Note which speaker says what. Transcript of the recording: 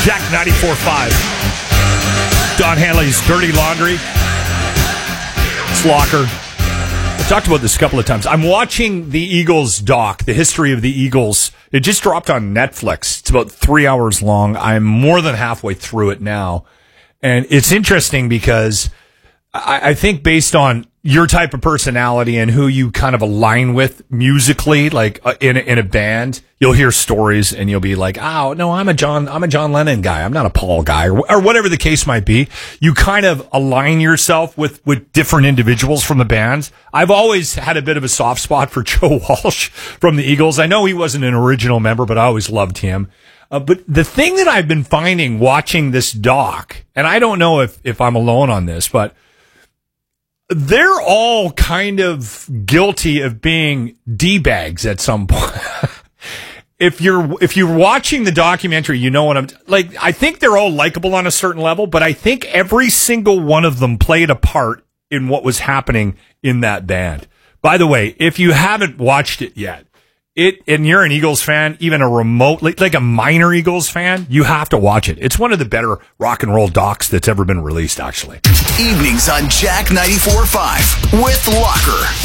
Speaker 1: Jack 94.5. Don Henley's Dirty Laundry. It's Locker. I talked about this a couple of times. I'm watching the Eagles doc, the history of the Eagles. It just dropped on Netflix. It's about 3 hours long. I'm more than halfway through it now. And it's interesting because I think based on your type of personality and who you kind of align with musically, like in a band, you'll hear stories and you'll be like, oh, no, I'm a John Lennon guy. I'm not a Paul guy, or whatever the case might be. You kind of align yourself with different individuals from the bands. I've always had a bit of a soft spot for Joe Walsh from the Eagles. I know he wasn't an original member, but I always loved him. But the thing that I've been finding watching this doc, and I don't know if I'm alone on this, but they're all kind of guilty of being D-bags at some point. If you're watching the documentary, you know what I'm like. I think they're all likable on a certain level, but I think every single one of them played a part in what was happening in that band. By the way, if you haven't watched it yet, and you're an Eagles fan, even a remote, like a minor Eagles fan, you have to watch it. It's one of the better rock and roll docs that's ever been released, actually.
Speaker 2: Evenings on Jack 94.5 with Locker.